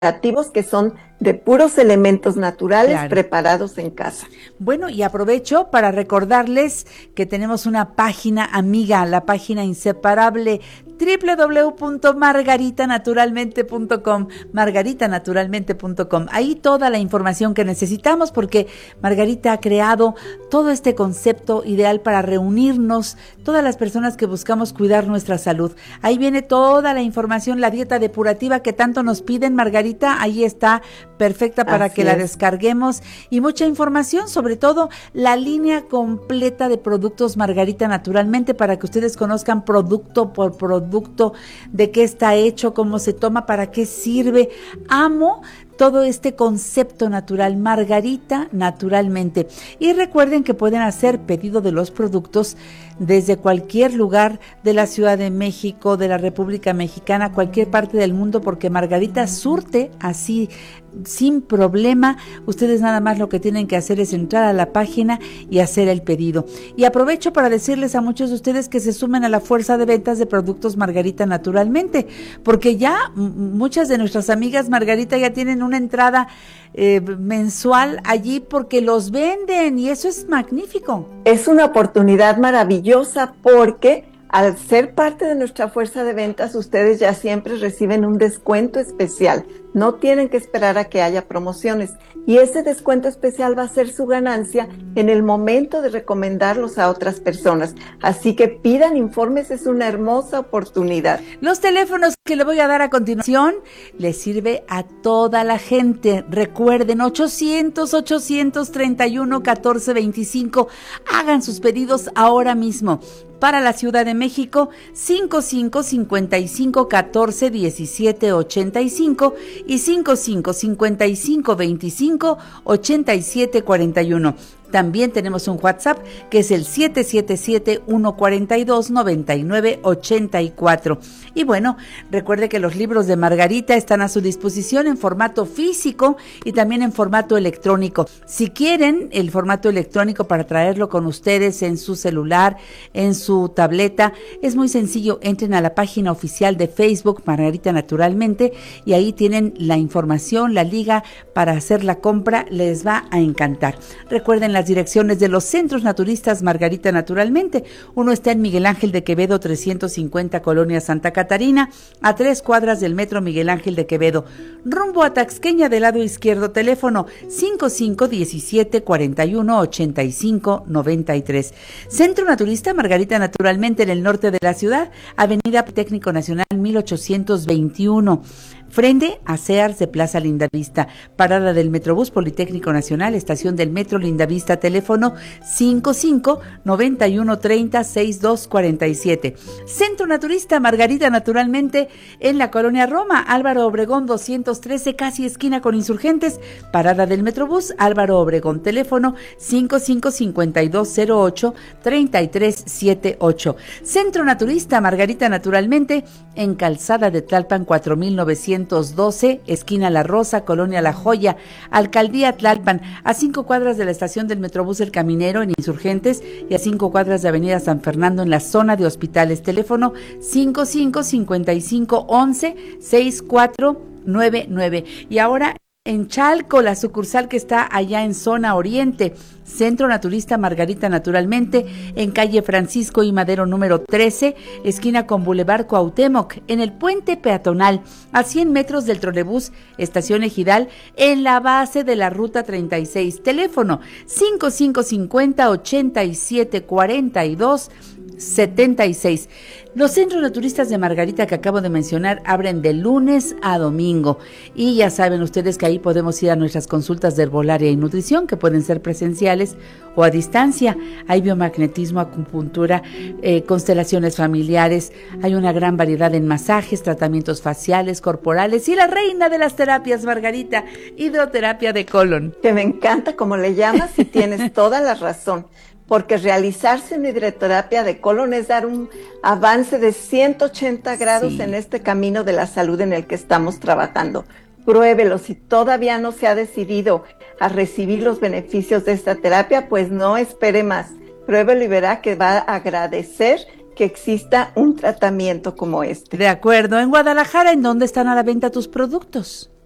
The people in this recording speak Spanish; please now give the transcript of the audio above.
que son de puros elementos naturales, Claro. preparados en casa. Bueno, y aprovecho para recordarles que tenemos una página amiga, la página inseparable www.margaritanaturalmente.com, margaritanaturalmente.com. Ahí toda la información que necesitamos, porque Margarita ha creado todo este concepto ideal para reunirnos todas las personas que buscamos cuidar nuestra salud. Ahí viene toda la información, la dieta depurativa que tanto nos piden, Margarita, ahí está perfecta para Así que la es. descarguemos, y mucha información, sobre todo la línea completa de productos Margarita Naturalmente, para que ustedes conozcan producto por producto, de qué está hecho, cómo se toma, para qué sirve. Amo todo este concepto natural, Margarita Naturalmente. Y recuerden que pueden hacer pedido de los productos desde cualquier lugar de la Ciudad de México, de la República Mexicana, cualquier parte del mundo, porque Margarita surte así sin problema. Ustedes nada más lo que tienen que hacer es entrar a la página y hacer el pedido. Y aprovecho para decirles a muchos de ustedes que se sumen a la fuerza de ventas de productos Margarita Naturalmente, porque ya muchas de nuestras amigas, Margarita, ya tienen una entrada mensual allí porque los venden, y eso es magnífico. Es una oportunidad maravillosa porque al ser parte de nuestra fuerza de ventas, ustedes ya siempre reciben un descuento especial. No tienen que esperar a que haya promociones. Y ese descuento especial va a ser su ganancia en el momento de recomendarlos a otras personas. Así que pidan informes, es una hermosa oportunidad. Los teléfonos que le voy a dar a continuación les sirve a toda la gente. Recuerden, 800-831-1425. Hagan sus pedidos ahora mismo. Para la Ciudad de México, 55-55-14-17-85 y 55-55-25-87-41. También tenemos un WhatsApp que es el 777-142-9984. Y bueno, recuerde que los libros de Margarita están a su disposición en formato físico y también en formato electrónico. Si quieren el formato electrónico para traerlo con ustedes en su celular, en su tableta, es muy sencillo. Entren a la página oficial de Facebook Margarita Naturalmente y ahí tienen la información, la liga para hacer la compra. Les va a encantar. Recuerden las direcciones de los centros naturistas Margarita Naturalmente. Uno está en Miguel Ángel de Quevedo 350, Colonia Santa Catarina, a 3 cuadras del metro Miguel Ángel de Quevedo, rumbo a Taxqueña del lado izquierdo. Teléfono 5517-4185-93. Centro Naturista Margarita Naturalmente en el norte de la ciudad, Avenida Técnico Nacional 1821. Frente a Sears de Plaza Lindavista, parada del Metrobús Politécnico Nacional, estación del Metro Lindavista, teléfono 55-9130-6247. Centro Naturista Margarita Naturalmente en la Colonia Roma, Álvaro Obregón 213, casi esquina con Insurgentes, parada del Metrobús Álvaro Obregón, teléfono 55-5208-3378. Centro Naturista Margarita Naturalmente en Calzada de Tlalpan 4912, esquina La Rosa, Colonia La Joya, Alcaldía Tlalpan, a 5 cuadras de la estación del Metrobús El Caminero en Insurgentes y a 5 cuadras de Avenida San Fernando en la zona de hospitales. Teléfono 55-55-11-6499. Y ahora en Chalco, la sucursal que está allá en zona oriente, Centro Naturista Margarita Naturalmente, en calle Francisco y Madero número 13, esquina con Boulevard Cuauhtémoc, en el puente peatonal, a 100 metros del trolebús, estación Ejidal, en la base de la ruta 36. Teléfono 5550-8742-76. Los centros naturistas de Margarita que acabo de mencionar abren de lunes a domingo, y ya saben ustedes que ahí podemos ir a nuestras consultas de herbolaria y nutrición, que pueden ser presenciales o a distancia. Hay biomagnetismo, acupuntura, constelaciones familiares, hay una gran variedad en masajes, tratamientos faciales, corporales, y la reina de las terapias, Margarita, hidroterapia de colon. Que me encanta como le llamas y tienes toda la razón. Porque realizarse una hidroterapia de colon es dar un avance de 180 grados en este camino de la salud en el que estamos trabajando. Pruébelo. Si todavía no se ha decidido a recibir los beneficios de esta terapia, pues no espere más. Pruébelo y verá que va a agradecer que exista un tratamiento como este. De acuerdo. En Guadalajara, ¿en dónde están a la venta tus productos?